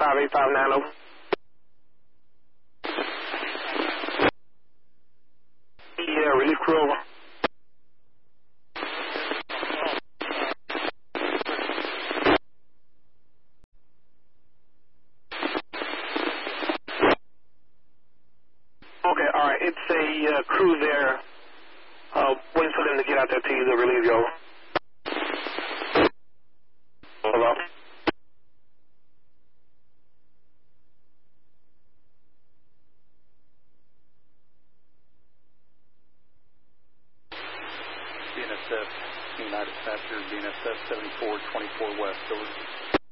5859 over. Yeah, relief crew over. Okay, alright, it's a crew there, waiting for them to get out there to you to relieve you over. Hello? BNSF, United Passenger, BNSF 7424 West, over.